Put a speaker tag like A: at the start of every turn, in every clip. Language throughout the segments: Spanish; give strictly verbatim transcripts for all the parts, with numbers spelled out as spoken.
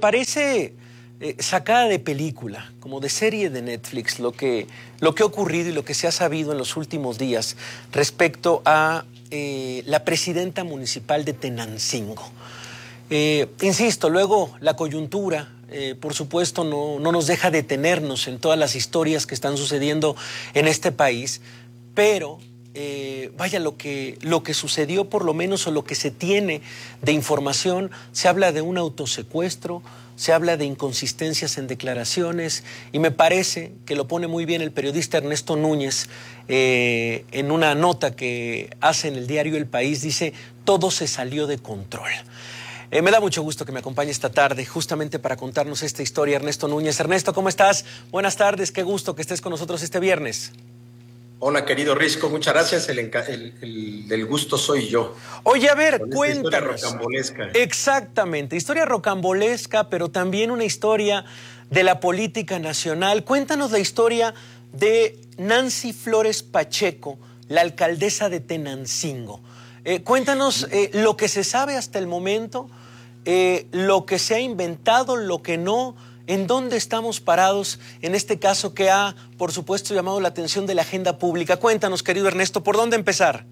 A: parece eh, sacada de película, como de serie de Netflix, lo que, lo que ha ocurrido y lo que se ha sabido en los últimos días respecto a eh, la presidenta municipal de Tenancingo. Eh, insisto, luego la coyuntura, eh, por supuesto, no, no nos deja detenernos en todas las historias que están sucediendo en este país, pero eh, vaya, lo que, lo que sucedió por lo menos, o lo que se tiene de información, se habla de un autosecuestro, se habla de inconsistencias en declaraciones, y me parece que lo pone muy bien el periodista Ernesto Núñez eh, en una nota que hace en el diario El País. Dice: todo se salió de control. Eh, me da mucho gusto que me acompañe esta tarde justamente para contarnos esta historia Ernesto Núñez. Ernesto, ¿cómo estás? Buenas tardes, qué gusto que estés con nosotros este viernes.
B: Hola, querido Risco, muchas gracias. El, el, el del gusto soy yo.
A: Oye, a ver,
B: con
A: cuéntanos.
B: Historia rocambolesca.
A: Exactamente, historia rocambolesca, pero también una historia de la política nacional. Cuéntanos la historia de Nancy Flores Pacheco, la alcaldesa de Tenancingo. Eh, cuéntanos eh, lo que se sabe hasta el momento, eh, lo que se ha inventado, lo que no. ¿En dónde estamos parados en este caso que ha, por supuesto, llamado la atención de la agenda pública? Cuéntanos, querido Ernesto, ¿por dónde empezar?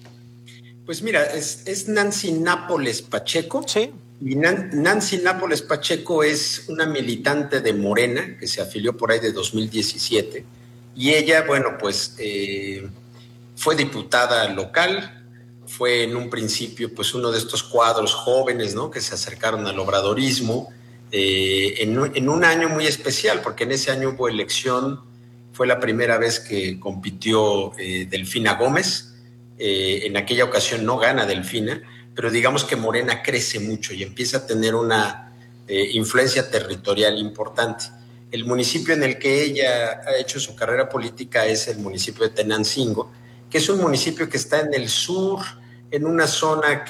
B: Pues mira, es, es Nancy Nápoles Pacheco.
A: Sí.
B: Y Nan, Nancy Nápoles Pacheco es una militante de Morena que se afilió por ahí de dos mil diecisiete. Y ella, bueno, pues eh, fue diputada local, fue en un principio pues uno de estos cuadros jóvenes, ¿no?, que se acercaron al obradorismo. Eh, en, en un año muy especial, porque en ese año hubo elección, fue la primera vez que compitió eh, Delfina Gómez. Eh, en aquella ocasión no gana Delfina, pero digamos que Morena crece mucho y empieza a tener una eh, influencia territorial importante. El municipio en el que ella ha hecho su carrera política es el municipio de Tenancingo, que es un municipio que está en el sur, en una zona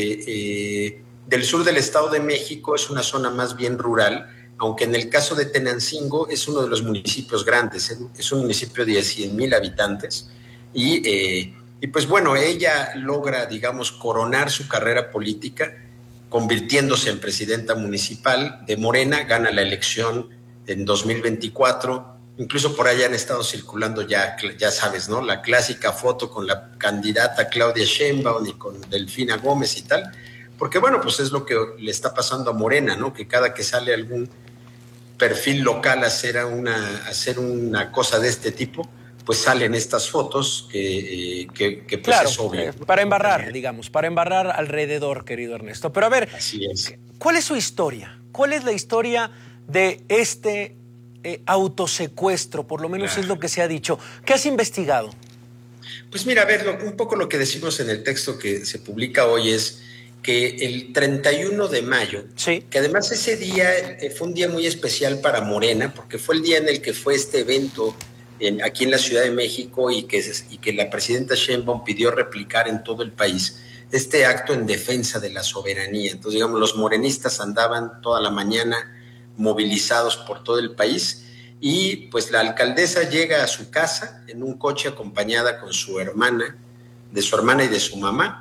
B: que... Eh, del sur del Estado de México, es una zona más bien rural, aunque en el caso de Tenancingo es uno de los municipios grandes, es un municipio de cien mil habitantes, y, eh, y pues bueno, ella logra, digamos, coronar su carrera política, convirtiéndose en presidenta municipal de Morena, gana la elección en dos mil veinticuatro, incluso por allá han estado circulando ya, ya sabes, ¿no?, la clásica foto con la candidata Claudia Sheinbaum y con Delfina Gómez y tal, porque bueno, pues es lo que le está pasando a Morena, ¿no?, que cada que sale algún perfil local a hacer una, a hacer una cosa de este tipo, pues salen estas fotos que, que, que pues
A: claro,
B: es obvio,
A: eh,
B: ¿no?,
A: para embarrar, digamos, para embarrar alrededor, querido Ernesto. Pero a ver,
B: así es.
A: ¿Cuál es su historia? ¿Cuál es la historia de este eh, autosecuestro? Por lo menos claro. Es lo que se ha dicho. ¿Qué has investigado?
B: Pues mira, a ver, lo, un poco lo que decimos en el texto que se publica hoy es que el treinta y uno de mayo,
A: sí.
B: que además ese día eh, fue un día muy especial para Morena, porque fue el día en el que fue este evento en, aquí en la Ciudad de México y que, y que la presidenta Sheinbaum pidió replicar en todo el país, este acto en defensa de la soberanía. Entonces, digamos, los morenistas andaban toda la mañana movilizados por todo el país, y pues la alcaldesa llega a su casa en un coche acompañada con su hermana, de su hermana y de su mamá,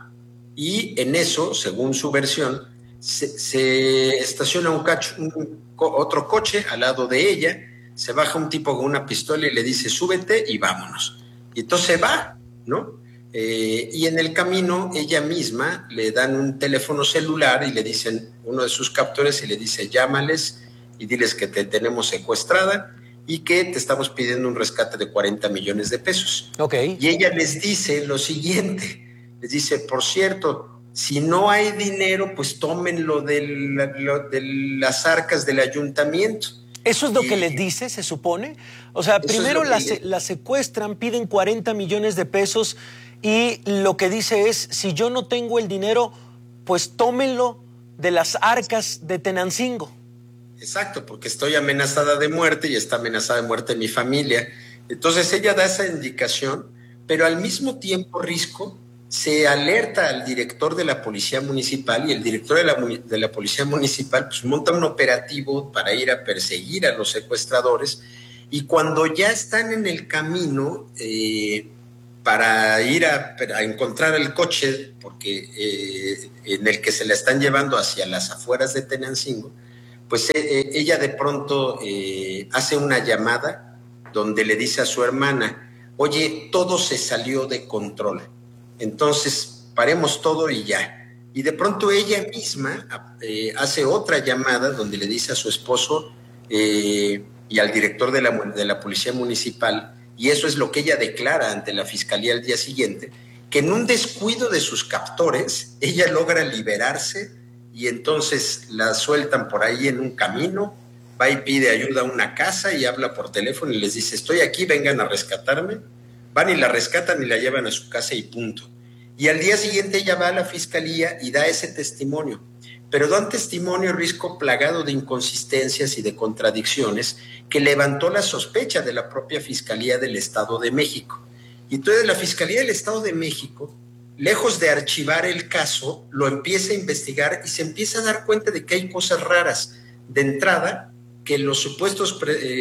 B: y en eso, según su versión, se, se estaciona un, cacho, un otro coche al lado de ella, se baja un tipo con una pistola y le dice: súbete y vámonos. Y entonces se va, ¿no? Eh, y en el camino ella misma le dan un teléfono celular y le dicen, uno de sus captores, y le dice: llámales y diles que te tenemos secuestrada y que te estamos pidiendo un rescate de cuarenta millones de pesos.
A: Okay.
B: Y ella les dice lo siguiente, les dice: por cierto, si no hay dinero, pues tómenlo de, la, lo, de las arcas del ayuntamiento.
A: ¿Eso es lo
B: y,
A: que les dice, se supone? O sea, primero la, le... la secuestran, piden cuarenta millones de pesos, y lo que dice es: si yo no tengo el dinero, pues tómenlo de las arcas de Tenancingo.
B: Exacto, porque estoy amenazada de muerte y está amenazada de muerte mi familia. Entonces ella da esa indicación, pero al mismo tiempo, Risco, se alerta al director de la policía municipal, y el director de la, de la policía municipal pues monta un operativo para ir a perseguir a los secuestradores, y cuando ya están en el camino eh, para ir a, a encontrar el coche, porque eh, en el que se la están llevando hacia las afueras de Tenancingo, pues eh, ella de pronto eh, hace una llamada donde le dice a su hermana, oye, todo se salió de control, entonces paremos todo y ya. Y de pronto ella misma eh, hace otra llamada donde le dice a su esposo eh, y al director de la, de la Policía Municipal, y eso es lo que ella declara ante la Fiscalía al día siguiente, que en un descuido de sus captores, ella logra liberarse y entonces la sueltan por ahí en un camino, va y pide ayuda a una casa y habla por teléfono y les dice, estoy aquí, vengan a rescatarme. Van y la rescatan y la llevan a su casa y punto. Y al día siguiente ella va a la Fiscalía y da ese testimonio, pero da un testimonio, Risco, plagado de inconsistencias y de contradicciones que levantó la sospecha de la propia Fiscalía del Estado de México. Y entonces la Fiscalía del Estado de México, lejos de archivar el caso, lo empieza a investigar y se empieza a dar cuenta de que hay cosas raras. De entrada, que los supuestos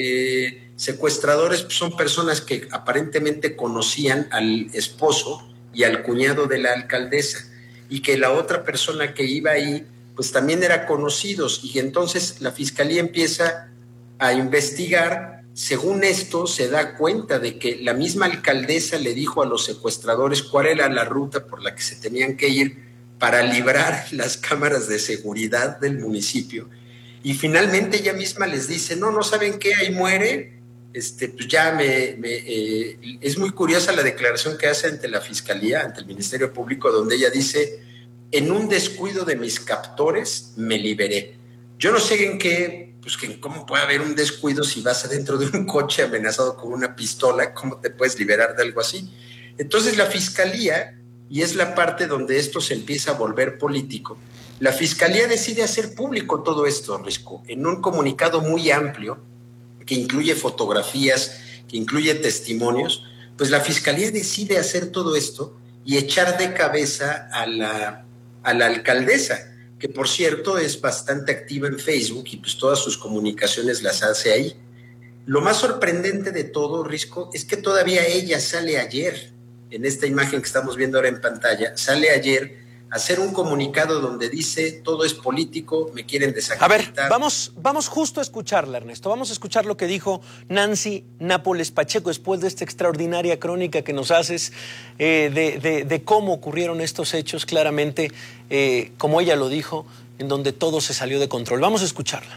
B: eh, secuestradores son personas que aparentemente conocían al esposo y al cuñado de la alcaldesa, y que la otra persona que iba ahí, pues también era conocidos, y entonces la Fiscalía empieza a investigar. Según esto, se da cuenta de que la misma alcaldesa le dijo a los secuestradores cuál era la ruta por la que se tenían que ir para librar las cámaras de seguridad del municipio, y finalmente ella misma les dice, no, no saben qué, ahí muere. Este, pues ya me, me eh, es muy curiosa la declaración que hace ante la Fiscalía, ante el Ministerio Público, donde ella dice, en un descuido de mis captores me liberé. Yo no sé en qué, pues que cómo puede haber un descuido si vas adentro de un coche amenazado con una pistola, ¿cómo te puedes liberar de algo así? Entonces la Fiscalía, y es la parte donde esto se empieza a volver político, la Fiscalía decide hacer público todo esto, Risco, en un comunicado muy amplio, que incluye fotografías, que incluye testimonios. Pues la Fiscalía decide hacer todo esto y echar de cabeza a la, a la alcaldesa, que por cierto es bastante activa en Facebook y pues todas sus comunicaciones las hace ahí. Lo más sorprendente de todo, Risco, es que todavía ella sale ayer, en esta imagen que estamos viendo ahora en pantalla, sale ayer a hacer un comunicado donde dice, todo es político, me quieren desacreditar.
A: A ver, vamos, vamos justo a escucharla, Ernesto. Vamos a escuchar lo que dijo Nancy Nápoles Pacheco después de esta extraordinaria crónica que nos haces eh, de, de, de cómo ocurrieron estos hechos, claramente, eh, como ella lo dijo, en donde todo se salió de control. Vamos a escucharla.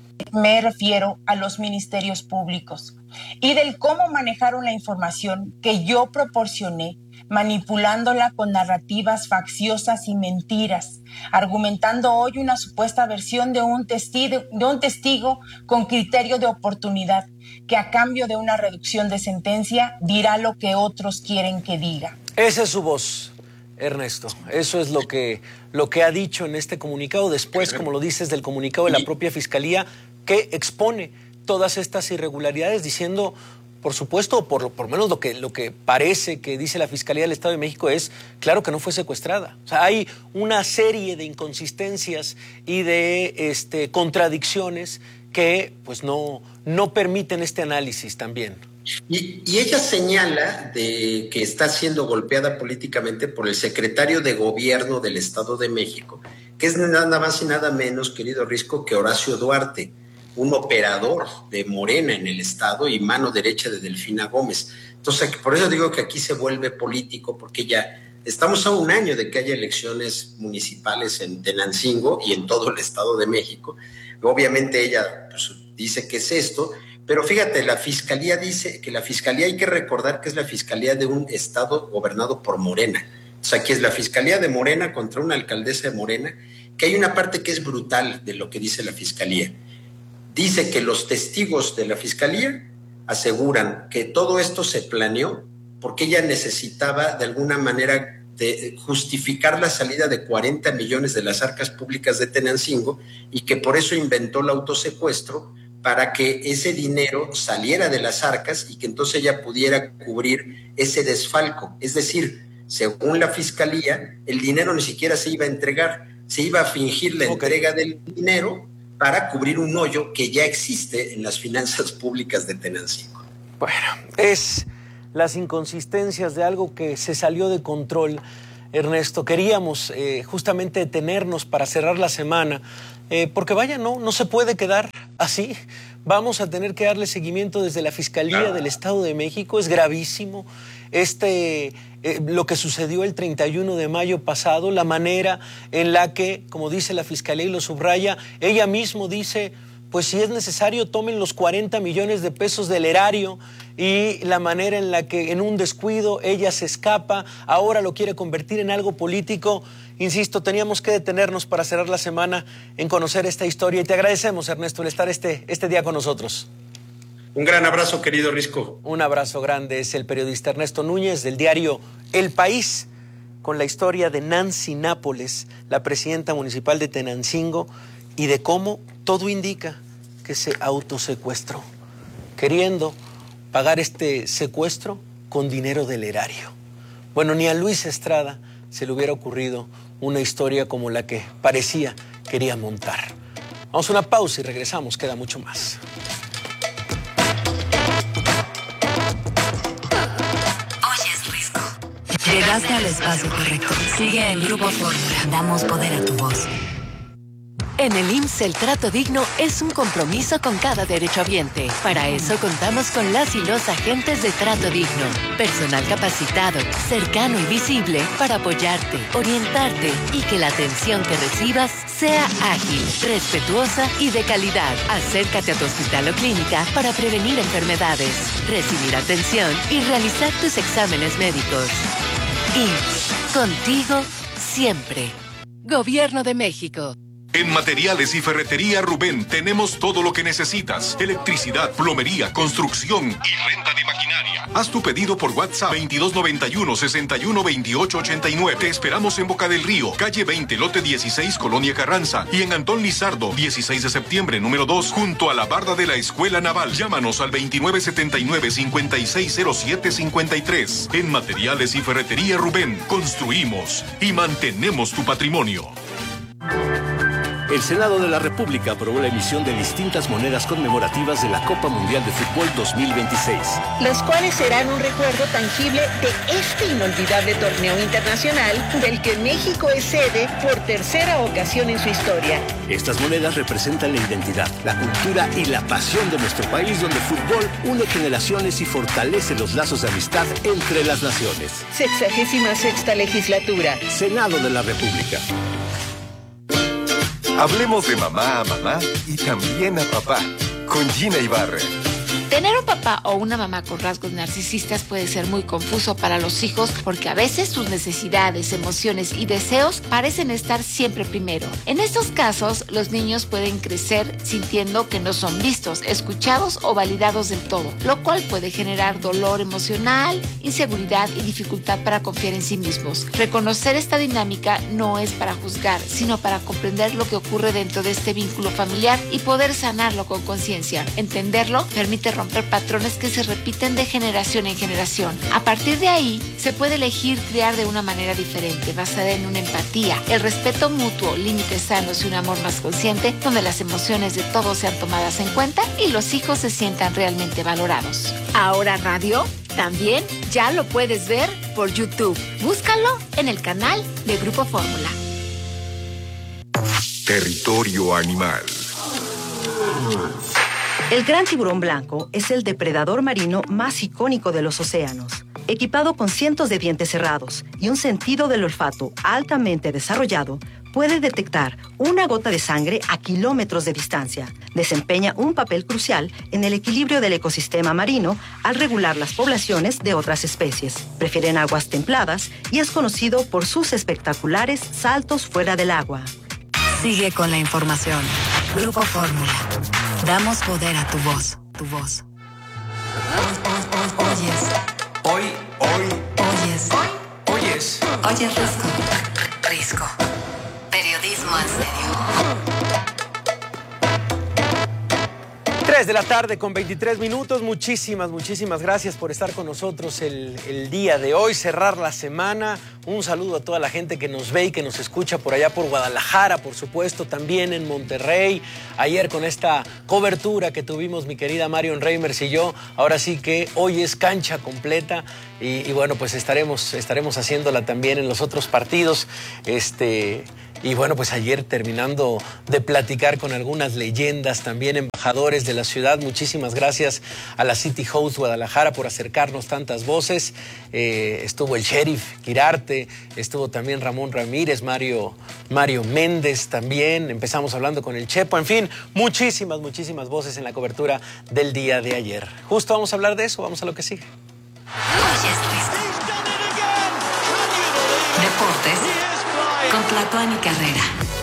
C: Me refiero a los ministerios públicos y del cómo manejaron la información que yo proporcioné, manipulándola con narrativas facciosas y mentiras, argumentando hoy una supuesta versión de un testigo, de un testigo con criterio de oportunidad, que a cambio de una reducción de sentencia dirá lo que otros quieren que diga.
A: Esa es su voz, Ernesto. Eso es lo que, lo que ha dicho en este comunicado, después, como lo dices, del comunicado de la propia Fiscalía, que expone todas estas irregularidades, diciendo, por supuesto, o por, por menos lo que, lo que parece que dice la Fiscalía del Estado de México es, claro que no fue secuestrada. O sea, hay una serie de inconsistencias y de este, contradicciones que pues no, no permiten este análisis también.
B: Y, y ella señala de que está siendo golpeada políticamente por el secretario de Gobierno del Estado de México, que es nada más y nada menos, querido Risco, que Horacio Duarte, un operador de Morena en el Estado y mano derecha de Delfina Gómez. Entonces, por eso digo que aquí se vuelve político, porque ya estamos a un año de que haya elecciones municipales en Tenancingo y en todo el Estado de México. Obviamente ella pues, dice que es esto, pero fíjate, la Fiscalía dice que la Fiscalía, hay que recordar que es la Fiscalía de un Estado gobernado por Morena. O sea, aquí es la Fiscalía de Morena contra una alcaldesa de Morena, que hay una parte que es brutal de lo que dice la Fiscalía. Dice que los testigos de la Fiscalía aseguran que todo esto se planeó porque ella necesitaba de alguna manera de justificar la salida de cuarenta millones de las arcas públicas de Tenancingo y que por eso inventó el autosecuestro para que ese dinero saliera de las arcas y que entonces ella pudiera cubrir ese desfalco. Es decir, según la Fiscalía, el dinero ni siquiera se iba a entregar, se iba a fingir la okay. entrega del dinero para cubrir un hoyo que ya existe en las finanzas públicas de Tenancingo.
A: Bueno, es las inconsistencias de algo que se salió de control, Ernesto. Queríamos eh, justamente detenernos para cerrar la semana eh, porque vaya, no, no se puede quedar así. Vamos a tener que darle seguimiento desde la Fiscalía del Estado de México. Es gravísimo este, eh, lo que sucedió el treinta y uno de mayo pasado, la manera en la que, como dice la Fiscalía y lo subraya, ella misma dice, pues si es necesario tomen los cuarenta millones de pesos del erario, y la manera en la que en un descuido ella se escapa, ahora lo quiere convertir en algo político. Insisto, teníamos que detenernos para cerrar la semana en conocer esta historia y te agradecemos, Ernesto, el estar este, este día con nosotros.
B: Un gran abrazo, querido Risco.
A: Un abrazo grande. Es el periodista Ernesto Núñez del diario El País, con la historia de Nancy Nápoles, la presidenta municipal de Tenancingo, y de cómo todo indica que se autosecuestró, queriendo pagar este secuestro con dinero del erario. Bueno, ni a Luis Estrada se le hubiera ocurrido una historia como la que parecía quería montar. Vamos a una pausa y regresamos, queda mucho más.
D: Oyes Risco. Llegaste al espacio correcto. Sigue en Grupo Fórmula. Damos poder a tu voz. En el I M S S el trato digno es un compromiso con cada derechohabiente. Para eso contamos con las y los agentes de Trato Digno. Personal capacitado, cercano y visible para apoyarte, orientarte y que la atención que recibas sea ágil, respetuosa y de calidad. Acércate a tu hospital o clínica para prevenir enfermedades, recibir atención y realizar tus exámenes médicos. I M S S, contigo siempre. Gobierno de México.
E: En Materiales y Ferretería Rubén tenemos todo lo que necesitas. Electricidad, plomería, construcción y renta de maquinaria. Haz tu pedido por WhatsApp veintidós noventa y uno, sesenta y uno, veintiocho ochenta y nueve. Te esperamos en Boca del Río, calle veinte, lote dieciséis, Colonia Carranza. Y en Antón Lizardo, dieciséis de septiembre, número dos, junto a la barda de la Escuela Naval. Llámanos al veintinueve setenta y nueve, cincuenta y seis cero siete cincuenta y tres. En Materiales y Ferretería Rubén, construimos y mantenemos tu patrimonio.
F: El Senado de la República aprobó la emisión de distintas monedas conmemorativas de la Copa Mundial de Fútbol dos mil veintiséis.
G: Las cuales serán un recuerdo tangible de este inolvidable torneo internacional del que México es sede por tercera ocasión en su historia.
F: Estas monedas representan la identidad, la cultura y la pasión de nuestro país, donde el fútbol une generaciones y fortalece los lazos de amistad entre las naciones.
G: Sexagésima sexta legislatura.
F: Senado de la República.
H: Hablemos de mamá a mamá y también a papá, con Gina Ibarra.
I: Tener un papá o una mamá con rasgos narcisistas puede ser muy confuso para los hijos porque a veces sus necesidades, emociones y deseos parecen estar siempre primero. En estos casos, los niños pueden crecer sintiendo que no son vistos, escuchados o validados del todo, lo cual puede generar dolor emocional, inseguridad y dificultad para confiar en sí mismos. Reconocer esta dinámica no es para juzgar, sino para comprender lo que ocurre dentro de este vínculo familiar y poder sanarlo con conciencia. Entenderlo permite romper patrones que se repiten de generación en generación. A partir de ahí, se puede elegir criar de una manera diferente, basada en una empatía, el respeto mutuo, límites sanos y un amor más consciente, donde las emociones de todos sean tomadas en cuenta y los hijos se sientan realmente valorados. Ahora Radio también ya lo puedes ver por YouTube. Búscalo en el canal de Grupo Fórmula.
H: Territorio Animal.
J: El gran tiburón blanco es el depredador marino más icónico de los océanos. Equipado con cientos de dientes cerrados y un sentido del olfato altamente desarrollado, puede detectar una gota de sangre a kilómetros de distancia. Desempeña un papel crucial en el equilibrio del ecosistema marino al regular las poblaciones de otras especies. Prefieren aguas templadas y es conocido por sus espectaculares saltos fuera del agua.
D: Sigue con la información. Grupo Fórmula. Damos poder a tu voz. Tu voz. Oyes.
A: Hoy, hoy,
D: Oyes.
A: hoy, oyes.
D: Oyes Risco. Risco. Periodismo en serio.
A: tres de la tarde con veintitrés minutos. Muchísimas, muchísimas gracias por estar con nosotros el, el día de hoy, cerrar la semana. Un saludo a toda la gente que nos ve y que nos escucha por allá por Guadalajara, por supuesto, también en Monterrey. Ayer con esta cobertura que tuvimos mi querida Marion Reimers y yo, ahora sí que hoy es cancha completa y, y bueno, pues estaremos, estaremos haciéndola también en los otros partidos. Este... Y bueno, pues ayer terminando de platicar con algunas leyendas, también embajadores de la ciudad, muchísimas gracias a la City Host Guadalajara por acercarnos tantas voces. Eh, estuvo el sheriff Quirarte, estuvo también Ramón Ramírez, Mario, Mario Méndez también, empezamos hablando con el Chepo, en fin, muchísimas, muchísimas voces en la cobertura del día de ayer. Justo vamos a hablar de eso, vamos a lo que sigue.
D: Deportes con Tlatuani Carrera.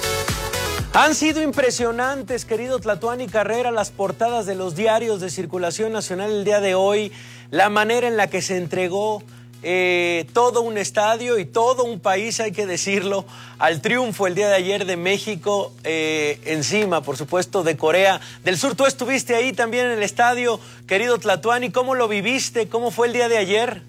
A: Han sido impresionantes, querido Tlatuani Carrera, las portadas de los diarios de circulación nacional el día de hoy, la manera en la que se entregó eh, todo un estadio y todo un país, hay que decirlo, al triunfo el día de ayer de México, eh, encima, por supuesto, de Corea del Sur. Tú estuviste ahí también en el estadio, querido Tlatuani, ¿cómo lo viviste? ¿Cómo fue el día de ayer?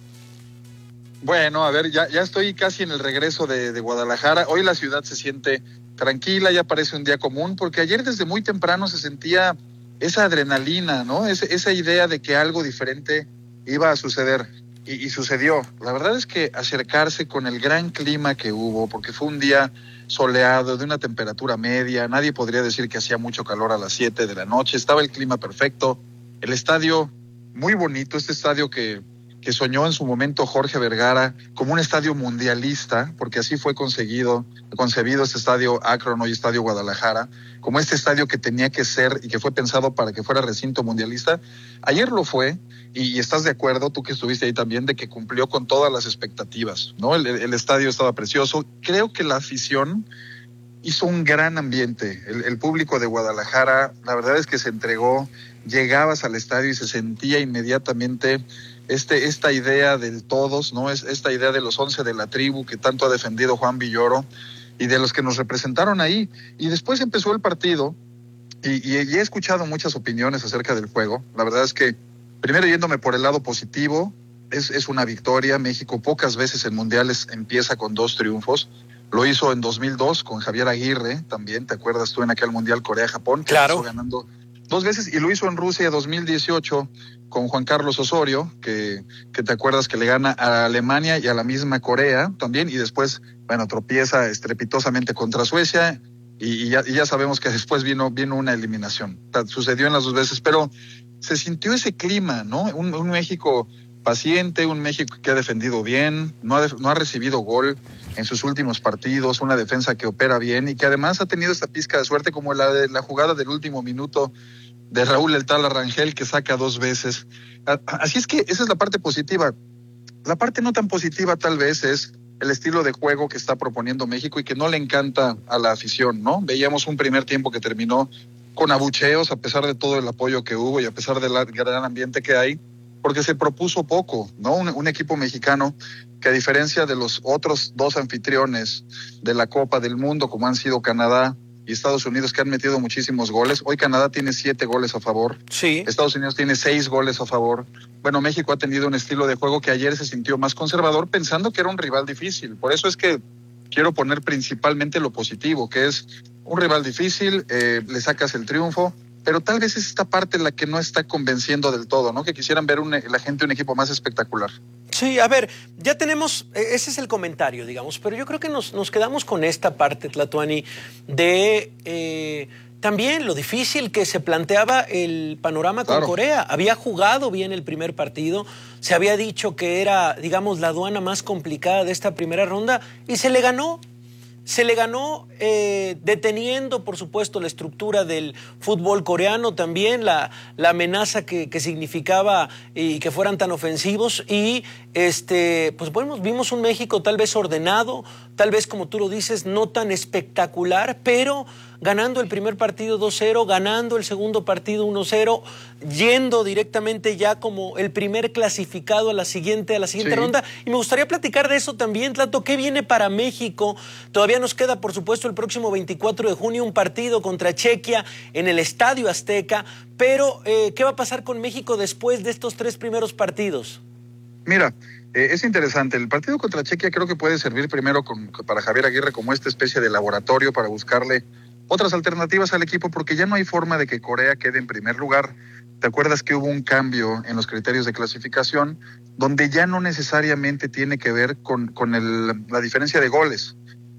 K: Bueno, a ver, ya, ya estoy casi en el regreso de, de Guadalajara. Hoy la ciudad se siente tranquila, ya parece un día común, porque ayer desde muy temprano se sentía esa adrenalina, ¿no? Esa, esa idea de que algo diferente iba a suceder. Y, y sucedió. La verdad es que acercarse con el gran clima que hubo, porque fue un día soleado, de una temperatura media, nadie podría decir que hacía mucho calor a las siete de la noche, estaba el clima perfecto, el estadio muy bonito, este estadio que... que soñó en su momento Jorge Vergara como un estadio mundialista, porque así fue conseguido, concebido este estadio Akron, hoy Estadio Guadalajara, como este estadio que tenía que ser y que fue pensado para que fuera recinto mundialista. Ayer lo fue, y, y estás de acuerdo, tú que estuviste ahí también, de que cumplió con todas las expectativas, ¿no? El, el estadio estaba precioso. Creo que la afición hizo un gran ambiente. El, el público de Guadalajara, la verdad es que se entregó, llegabas al estadio y se sentía inmediatamente Este, esta idea del todos, ¿no? Es esta idea de los once de la tribu que tanto ha defendido Juan Villoro y de los que nos representaron ahí. Y después empezó el partido y, y, y he escuchado muchas opiniones acerca del juego. La verdad es que, primero yéndome por el lado positivo, es, es una victoria. México pocas veces en mundiales empieza con dos triunfos. Lo hizo en dos mil dos con Javier Aguirre también, ¿te acuerdas tú en aquel mundial Corea-Japón?
A: Claro.
K: Empezó ganando dos veces, y lo hizo en Rusia dos mil dieciocho con Juan Carlos Osorio, que, que te acuerdas que le gana a Alemania y a la misma Corea también, y después, bueno, tropieza estrepitosamente contra Suecia, y, y, ya, y ya sabemos que después vino, vino una eliminación. Sucedió en las dos veces, pero se sintió ese clima, ¿no? Un, un México paciente, un México que ha defendido bien, no ha, no ha recibido gol en sus últimos partidos, una defensa que opera bien y que además ha tenido esta pizca de suerte como la de la jugada del último minuto de Raúl El Tala Rangel, que saca dos veces. Así es que esa es la parte positiva. La parte no tan positiva tal vez es el estilo de juego que está proponiendo México y que no le encanta a la afición, ¿no? Veíamos un primer tiempo que terminó con abucheos a pesar de todo el apoyo que hubo y a pesar del gran ambiente que hay, porque se propuso poco, ¿no? Un, un equipo mexicano que, a diferencia de los otros dos anfitriones de la Copa del Mundo, como han sido Canadá y Estados Unidos, que han metido muchísimos goles. Hoy Canadá tiene siete goles a favor.
A: Sí.
K: Estados Unidos tiene seis goles a favor. Bueno, México ha tenido un estilo de juego que ayer se sintió más conservador, pensando que era un rival difícil. Por eso es que quiero poner principalmente lo positivo, que es un rival difícil, eh, le sacas el triunfo, pero tal vez es esta parte la que no está convenciendo del todo, ¿no? Que quisieran ver un, la gente un equipo más espectacular.
A: Sí, a ver, ya tenemos, ese es el comentario, digamos, pero yo creo que nos, nos quedamos con esta parte, Tlatuani, de eh, también lo difícil que se planteaba el panorama con
K: Claro.
A: Corea. Había jugado bien el primer partido, se había dicho que era, digamos, la aduana más complicada de esta primera ronda y se le ganó. Se le ganó eh, deteniendo, por supuesto, la estructura del fútbol coreano, también la, la amenaza que, que significaba y que fueran tan ofensivos. Y este, pues bueno, vimos un México tal vez ordenado, tal vez, como tú lo dices, no tan espectacular, pero ganando el primer partido dos cero, ganando el segundo partido uno cero, yendo directamente ya como el primer clasificado a la siguiente, a la siguiente
K: Sí.
A: ronda. Y me gustaría platicar de eso también, Tlato. ¿Qué viene para México? Todavía nos queda, por supuesto, el próximo veinticuatro de junio un partido contra Chequia en el Estadio Azteca. Pero, eh, ¿qué va a pasar con México después de estos tres primeros partidos?
K: Mira, eh, es interesante. El partido contra Chequia creo que puede servir primero con, para Javier Aguirre como esta especie de laboratorio para buscarle otras alternativas al equipo, porque ya no hay forma de que Corea quede en primer lugar. ¿Te acuerdas que hubo un cambio en los criterios de clasificación donde ya no necesariamente tiene que ver con, con el, la diferencia de goles?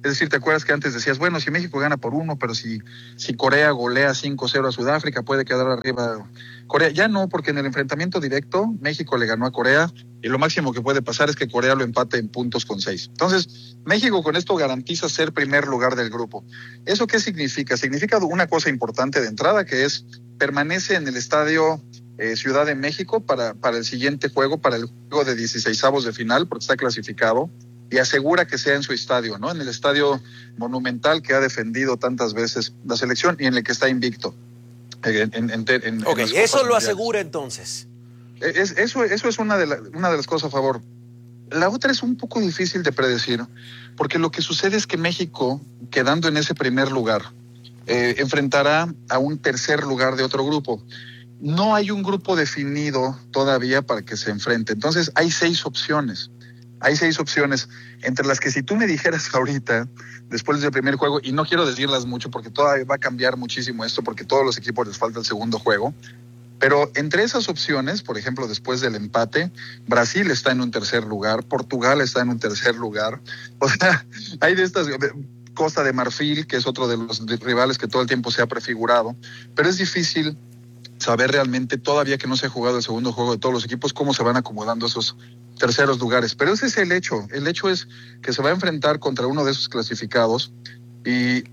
K: Es decir, ¿te acuerdas que antes decías, bueno, si México gana por uno, pero si, si Corea golea cinco cero a Sudáfrica, puede quedar arriba Corea? Ya no, porque en el enfrentamiento directo, México le ganó a Corea y lo máximo que puede pasar es que Corea lo empate en puntos con seis. Entonces, México con esto garantiza ser primer lugar del grupo. ¿Eso qué significa? Significa una cosa importante de entrada, que es permanece en el estadio eh, Ciudad de México para, para el siguiente juego, para el juego de dieciseisavos de final, porque está clasificado, y asegura que sea en su estadio, ¿no? En el estadio monumental que ha defendido tantas veces la selección y en el que está invicto. En, en, en, en,
A: ok,
K: en
A: eso lo asegura entonces.
K: Es, eso, eso es una de, la, una de las cosas a favor. La otra es un poco difícil de predecir, porque lo que sucede es que México, quedando en ese primer lugar, eh, enfrentará a un tercer lugar de otro grupo. No hay un grupo definido todavía para que se enfrente. Entonces hay seis opciones. Hay seis opciones, entre las que si tú me dijeras ahorita, después del primer juego, y no quiero decirlas mucho porque todavía va a cambiar muchísimo esto, porque todos los equipos les falta el segundo juego, pero entre esas opciones, por ejemplo, después del empate, Brasil está en un tercer lugar, Portugal está en un tercer lugar, o sea, hay de estas, Costa de Marfil, que es otro de los rivales que todo el tiempo se ha prefigurado, pero es difícil saber realmente, todavía que no se ha jugado el segundo juego de todos los equipos, cómo se van acomodando esos terceros lugares. Pero ese es el hecho. El hecho es que se va a enfrentar contra uno de esos clasificados y,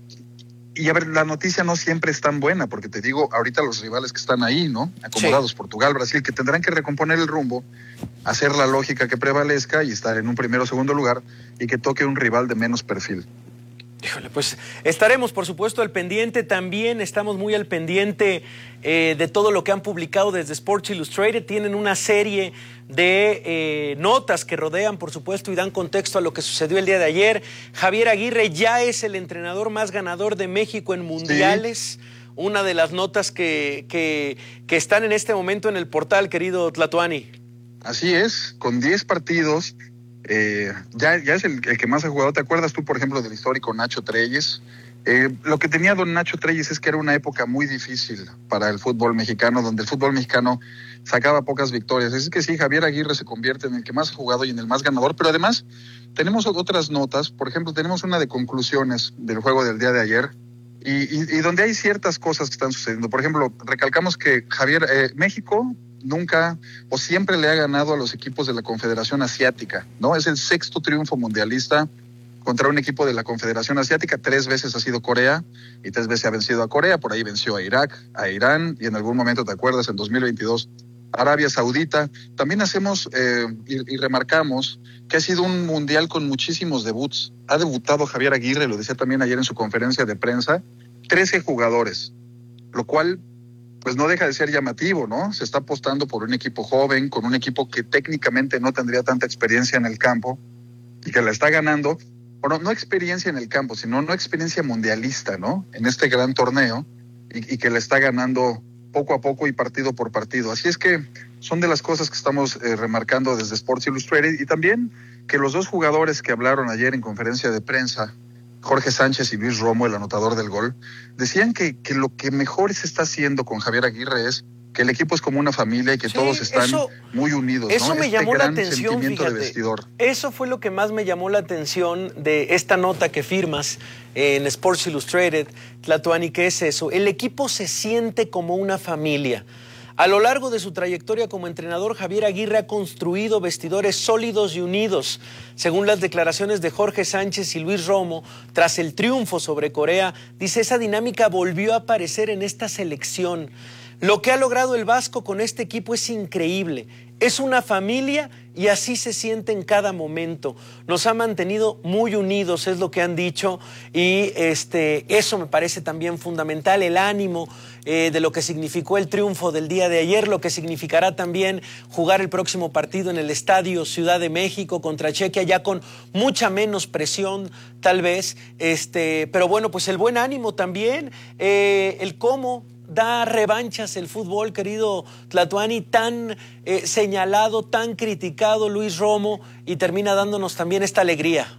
K: y a ver, la noticia no siempre es tan buena, porque te digo, ahorita los rivales que están ahí, ¿no? Acomodados, sí. Portugal, Brasil, que tendrán que recomponer el rumbo, hacer la lógica que prevalezca y estar en un primero o segundo lugar y que toque un rival de menos perfil.
A: Híjole, pues estaremos, por supuesto, al pendiente. También estamos muy al pendiente eh, de todo lo que han publicado desde Sports Illustrated. Tienen una serie de eh, notas que rodean, por supuesto, y dan contexto a lo que sucedió el día de ayer. Javier Aguirre ya es el entrenador más ganador de México en mundiales. Sí. Una de las notas que, que, que están en este momento en el portal, querido Tlatuani.
K: Así es, con diez partidos... Eh, ya, ya es el, el que más ha jugado. ¿Te acuerdas tú, por ejemplo, del histórico Nacho Treyes? Eh, lo que tenía don Nacho Treyes es que era una época muy difícil para el fútbol mexicano, donde el fútbol mexicano sacaba pocas victorias. Es que sí, Javier Aguirre se convierte en el que más ha jugado y en el más ganador, pero además tenemos otras notas. Por ejemplo, tenemos una de conclusiones del juego del día de ayer y, y, y donde hay ciertas cosas que están sucediendo. Por ejemplo, recalcamos que Javier, eh, México nunca o siempre le ha ganado a los equipos de la Confederación Asiática, ¿no? Es el sexto triunfo mundialista contra un equipo de la Confederación Asiática. Tres veces ha sido Corea y tres veces ha vencido a Corea. Por ahí venció a Irak, a Irán y en algún momento, ¿te acuerdas? En dos mil veintidós, Arabia Saudita. También hacemos eh, y, y remarcamos que ha sido un mundial con muchísimos debuts. Ha debutado Javier Aguirre, lo decía también ayer en su conferencia de prensa, trece jugadores, lo cual pues no deja de ser llamativo, ¿no? Se está apostando por un equipo joven, con un equipo que técnicamente no tendría tanta experiencia en el campo y que la está ganando, bueno, no experiencia en el campo, sino no experiencia mundialista, ¿no? En este gran torneo y, y que la está ganando poco a poco y partido por partido. Así es que son de las cosas que estamos eh, remarcando desde Sports Illustrated y también que los dos jugadores que hablaron ayer en conferencia de prensa, Jorge Sánchez y Luis Romo, el anotador del gol, decían que, que lo que mejor se está haciendo con Javier Aguirre es que el equipo es como una familia y que sí, todos están eso, muy unidos.
A: Eso
K: ¿no?
A: me
K: este
A: llamó la
K: gran
A: atención,
K: sentimiento
A: fíjate,
K: de vestidor.
A: Eso fue lo que más me llamó la atención de esta nota que firmas en Sports Illustrated, Tlatuani, que es eso. El equipo se siente como una familia. A lo largo de su trayectoria como entrenador, Javier Aguirre ha construido vestidores sólidos y unidos. Según las declaraciones de Jorge Sánchez y Luis Romo, tras el triunfo sobre Corea, dice, esa dinámica volvió a aparecer en esta selección. Lo que ha logrado el Vasco con este equipo es increíble. Es una familia y así se siente en cada momento. Nos ha mantenido muy unidos, es lo que han dicho, y este, eso me parece también fundamental, el ánimo eh, de lo que significó el triunfo del día de ayer, lo que significará también jugar el próximo partido en el Estadio Ciudad de México contra Chequia, ya con mucha menos presión tal vez, este, pero bueno, pues el buen ánimo también, eh, el cómo da revanchas el fútbol, querido Tlatuani, tan eh, señalado, tan criticado Luis Romo, y termina dándonos también esta alegría.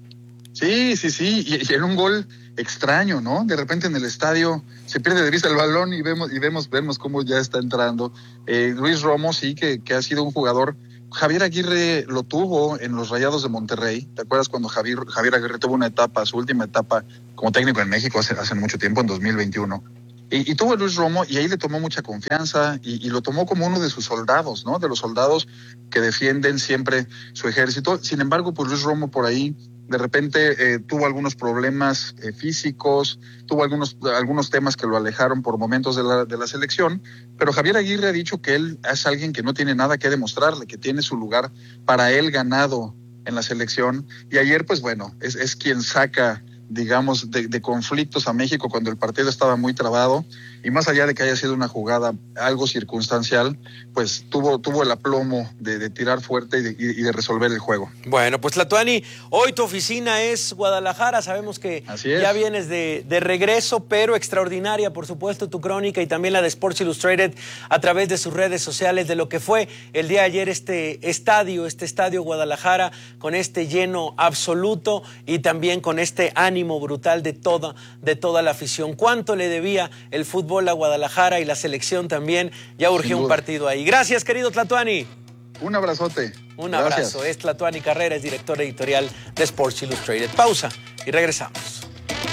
K: Sí, sí, sí, y, y en un gol extraño, ¿no? De repente en el estadio se pierde de vista el balón y vemos y vemos, vemos cómo ya está entrando. Eh, Luis Romo sí que, que ha sido un jugador Javier Aguirre lo tuvo en los Rayados de Monterrey. ¿Te acuerdas cuando Javier, Javier Aguirre tuvo una etapa, su última etapa como técnico en México hace, hace mucho tiempo, en dos mil veintiuno? Y, y tuvo a Luis Romo y ahí le tomó mucha confianza y, y lo tomó como uno de sus soldados, ¿no? De los soldados que defienden siempre su ejército. Sin embargo, pues Luis Romo por ahí de repente eh, tuvo algunos problemas eh, físicos, tuvo algunos, algunos temas que lo alejaron por momentos de la, de la selección, pero Javier Aguirre ha dicho que él es alguien que no tiene nada que demostrarle, que tiene su lugar para él ganado en la selección, y ayer pues bueno, es, es quien saca, digamos, de, de conflictos a México cuando el partido estaba muy trabado, y más allá de que haya sido una jugada algo circunstancial, pues tuvo, tuvo el aplomo de, de tirar fuerte y de, y de resolver el juego.
A: Bueno, pues Tlatuani, hoy tu oficina es Guadalajara, sabemos que ya vienes de, de regreso, pero extraordinaria, por supuesto, tu crónica y también la de Sports Illustrated a través de sus redes sociales de lo que fue el día de ayer este estadio, este estadio Guadalajara, con este lleno absoluto y también con este ánimo brutal de toda, de toda la afición. ¿Cuánto le debía el fútbol a Guadalajara y la selección también? Ya urgió un partido ahí. Gracias, querido Tlatuani.
K: Un abrazote.
A: Un
K: Gracias.
A: abrazo. Es Tlatuani Carrera, es director editorial de Sports Illustrated. Pausa y regresamos.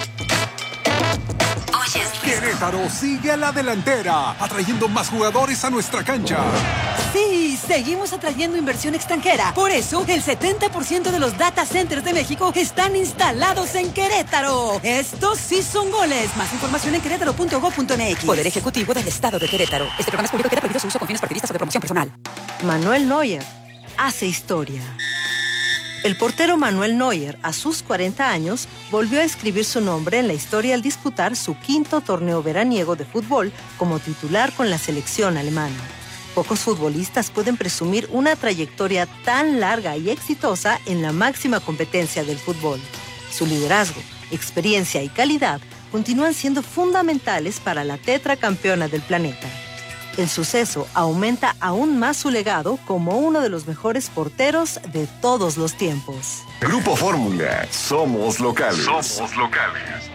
L: Querétaro sigue a la delantera, atrayendo más jugadores a nuestra cancha.
M: Sí, seguimos atrayendo inversión extranjera. Por eso, el setenta por ciento de los data centers de México están instalados en Querétaro. Estos sí son goles. Más información en querétaro punto gob punto eme equis. Poder Ejecutivo del Estado de Querétaro. Este programa es público, queda prohibido su uso con fines partidistas o de promoción personal.
J: Manuel Neuer hace historia. El portero Manuel Neuer, a sus cuarenta años, volvió a escribir su nombre en la historia al disputar su quinto torneo veraniego de fútbol como titular con la selección alemana. Pocos futbolistas pueden presumir una trayectoria tan larga y exitosa en la máxima competencia del fútbol. Su liderazgo, experiencia y calidad continúan siendo fundamentales para la tetracampeona del planeta. El suceso aumenta aún más su legado como uno de los mejores porteros de todos los tiempos.
H: Grupo Fórmula, somos locales. Somos locales.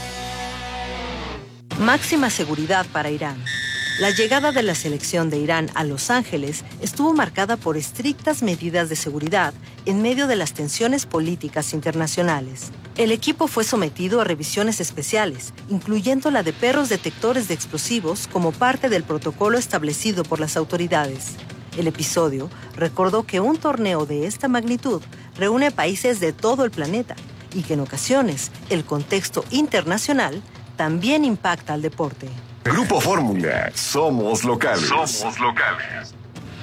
J: Máxima seguridad para Irán. La llegada de la selección de Irán a Los Ángeles estuvo marcada por estrictas medidas de seguridad en medio de las tensiones políticas internacionales. El equipo fue sometido a revisiones especiales, incluyendo la de perros detectores de explosivos como parte del protocolo establecido por las autoridades. El episodio recordó que un torneo de esta magnitud reúne países de todo el planeta y que en ocasiones el contexto internacional también impacta al deporte.
H: Grupo Fórmula, somos locales. Somos locales.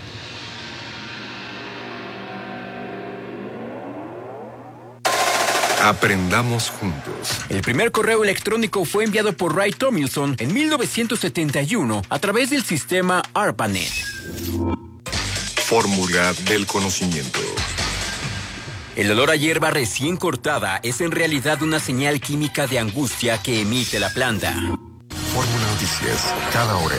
H: Aprendamos juntos.
N: El primer correo electrónico fue enviado por Ray Tomlinson en mil novecientos setenta y uno a través del sistema ARPANET.
E: Fórmula del conocimiento.
N: El olor a hierba recién cortada es en realidad una señal química de angustia que emite la planta.
E: Fórmula Noticias, cada hora.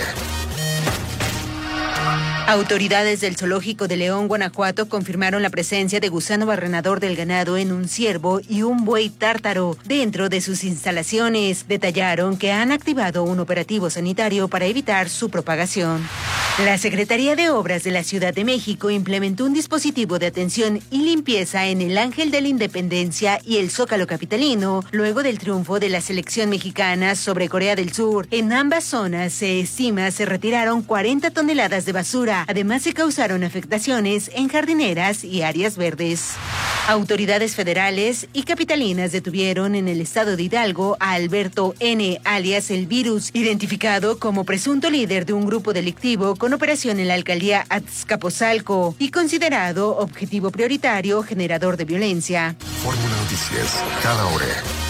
O: Autoridades del Zoológico de León, Guanajuato, confirmaron la presencia de gusano barrenador del ganado en un ciervo y un buey tártaro dentro de sus instalaciones. Detallaron que han activado un operativo sanitario para evitar su propagación. La Secretaría de Obras de la Ciudad de México implementó un dispositivo de atención y limpieza en el Ángel de la Independencia y el Zócalo capitalino, luego del triunfo de la selección mexicana sobre Corea del Sur. En ambas zonas, se estima, se retiraron cuarenta toneladas de basura. Además, se causaron afectaciones en jardineras y áreas verdes. Autoridades federales y capitalinas detuvieron en el estado de Hidalgo a Alberto N., alias El Virus, identificado como presunto líder de un grupo delictivo con operación en la alcaldía Azcapotzalco y considerado objetivo prioritario generador de violencia.
E: Fórmula Noticias, cada hora.